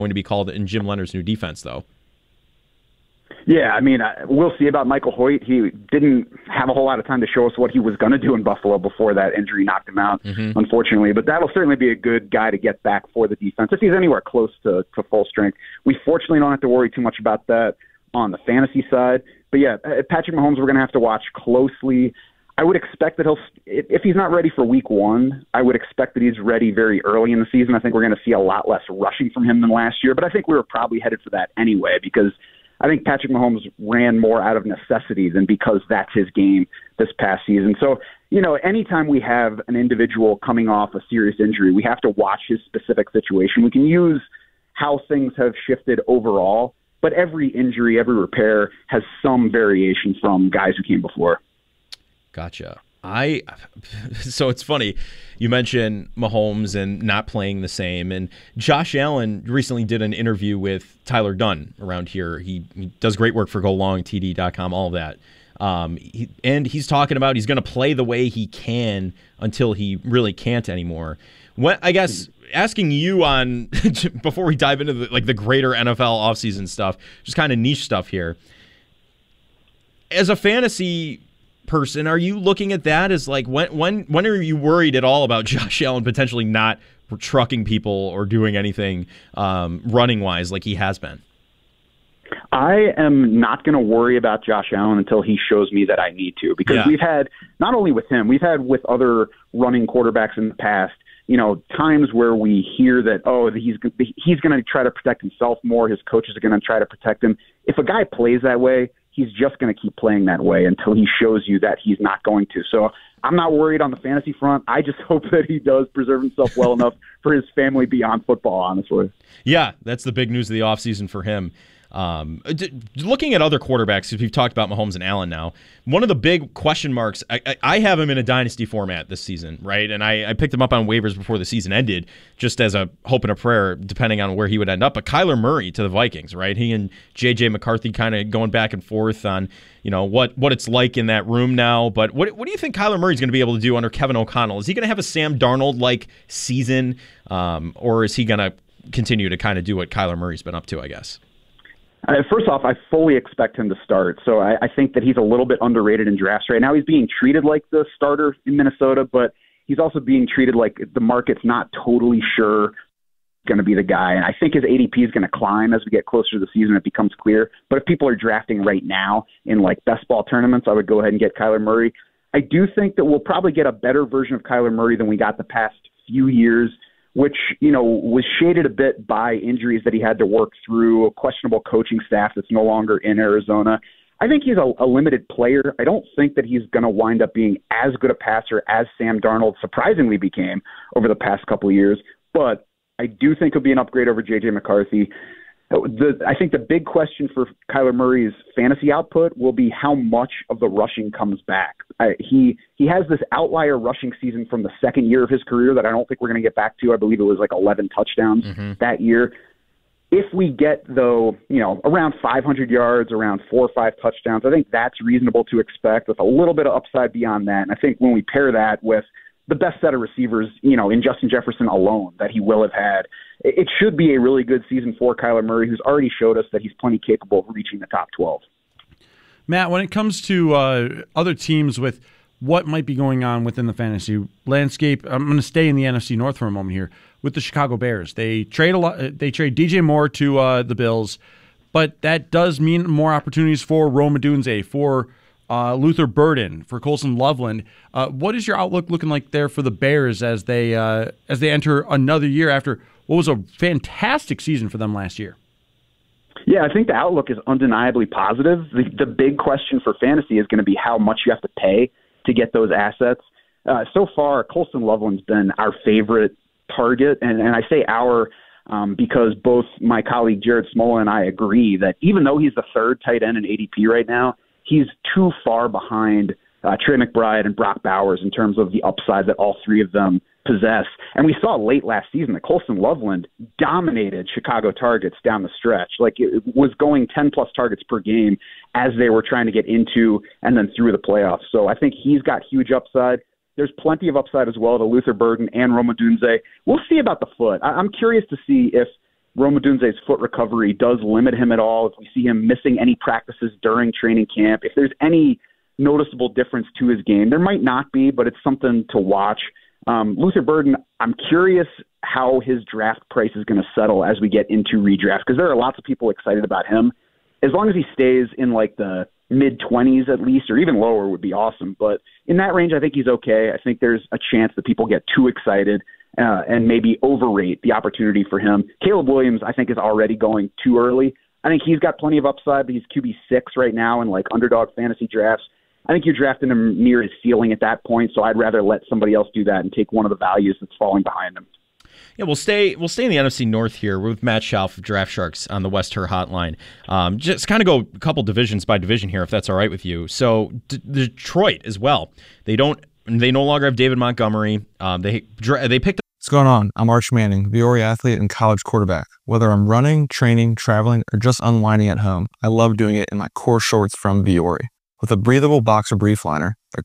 going to be called in Jim Leonard's new defense, though. Yeah, I mean, we'll see about Michael Hoyt. He didn't have a whole lot of time to show us what he was going to do in Buffalo before that injury knocked him out, unfortunately. But that'll certainly be a good guy to get back for the defense if he's anywhere close to full strength. We fortunately don't have to worry too much about that on the fantasy side. But yeah, Patrick Mahomes, we're going to have to watch closely. I would expect that if he's not ready for week 1, I would expect that he's ready very early in the season. I think we're going to see a lot less rushing from him than last year. But I think we were probably headed for that anyway, because I think Patrick Mahomes ran more out of necessity than because that's his game this past season. So, anytime we have an individual coming off a serious injury, we have to watch his specific situation. We can use how things have shifted overall, but every injury, every repair has some variation from guys who came before. Gotcha. So it's funny. You mentioned Mahomes and not playing the same. And Josh Allen recently did an interview with Tyler Dunn around here. He does great work for GoLongTD.com, all of that. And he's talking about he's going to play the way he can until he really can't anymore. I guess asking you on, before we dive into the greater NFL offseason stuff, just kind of niche stuff here. As a fantasy person, are you looking at that as when are you worried at all about Josh Allen potentially not trucking people or doing anything running wise like he has been? I am not going to worry about Josh Allen until he shows me that I need to, because we've had, not only with him, we've had with other running quarterbacks in the past, times where we hear that, he's going to try to protect himself more. His coaches are going to try to protect him. If a guy plays that way, he's just going to keep playing that way until he shows you that he's not going to. So I'm not worried on the fantasy front. I just hope that he does preserve himself well enough for his family beyond football, honestly. Yeah, that's the big news of the offseason for him. Looking at other quarterbacks, because we've talked about Mahomes and Allen now, one of the big question marks, I have him in a dynasty format this season, right? And I picked him up on waivers before the season ended, just as a hope and a prayer, depending on where he would end up. But Kyler Murray to the Vikings, right? He and J.J. McCarthy kind of going back and forth on, what it's like in that room now. But what do you think Kyler Murray's going to be able to do under Kevin O'Connell? Is he going to have a Sam Darnold-like season, or is he going to continue to kind of do what Kyler Murray's been up to, I guess? First off, I fully expect him to start. So I think that he's a little bit underrated in drafts right now. He's being treated like the starter in Minnesota, but he's also being treated like the market's not totally sure going to be the guy. And I think his ADP is going to climb as we get closer to the season. It becomes clear. But if people are drafting right now in best ball tournaments, I would go ahead and get Kyler Murray. I do think that we'll probably get a better version of Kyler Murray than we got the past few years, which, was shaded a bit by injuries that he had to work through, a questionable coaching staff that's no longer in Arizona. I think he's a limited player. I don't think that he's going to wind up being as good a passer as Sam Darnold surprisingly became over the past couple of years, but I do think he'll be an upgrade over J.J. McCarthy. I think the big question for Kyler Murray's fantasy output will be how much of the rushing comes back. He has this outlier rushing season from the second year of his career that I don't think we're going to get back to. I believe it was 11 touchdowns that year. If we get, though, around 500 yards, around 4 or 5 touchdowns, I think that's reasonable to expect with a little bit of upside beyond that. And I think when we pair that with the best set of receivers, in Justin Jefferson alone that he will have had, it should be a really good season for Kyler Murray, who's already showed us that he's plenty capable of reaching the top 12. Matt, when it comes to other teams with what might be going on within the fantasy landscape, I'm going to stay in the NFC North for a moment here with the Chicago Bears. They trade DJ Moore to the Bills, but that does mean more opportunities for Rome Odunze, for Luther Burden, for Colson Loveland. What is your outlook looking like there for the Bears as they enter another year after what was a fantastic season for them last year? Yeah, I think the outlook is undeniably positive. The big question for fantasy is going to be how much you have to pay to get those assets. So far, Colson Loveland's been our favorite target, and I say our because both my colleague Jared Smola and I agree that even though he's the third tight end in ADP right now, he's too far behind Trey McBride and Brock Bowers in terms of the upside that all three of them possess. And we saw late last season that Colson Loveland dominated Chicago targets down the stretch. It was going 10-plus targets per game as they were trying to get into and then through the playoffs. So I think he's got huge upside. There's plenty of upside as well to Luther Burden and Rome Odunze. We'll see about the foot. I'm curious to see if Rome Odunze's foot recovery does limit him at all, if we see him missing any practices during training camp, if there's any noticeable difference to his game. There might not be, but it's something to watch. Luther Burden, I'm curious how his draft price is going to settle as we get into redraft, because there are lots of people excited about him. As long as he stays in like the mid-20s at least, or even lower would be awesome. But in that range, I think he's okay. I think there's a chance that people get too excited and maybe overrate the opportunity for him. Caleb Williams, I think, is already going too early. I think he's got plenty of upside, but he's QB6 right now in like underdog fantasy drafts. I think you're drafting him near his ceiling at that point, so I'd rather let somebody else do that and take one of the values that's falling behind him. Yeah, we'll stay in the NFC North here. We're with Matt Schauf of Draft Sharks on the West Her Hotline. Just kind of go a couple divisions by division here, if that's all right with you. So Detroit as well. They no longer have David Montgomery. They picked. What's going on? I'm Arch Manning, Viore athlete and college quarterback. Whether I'm running, training, traveling, or just unwinding at home, I love doing it in my core shorts from Viore. With a breathable boxer brief liner, they're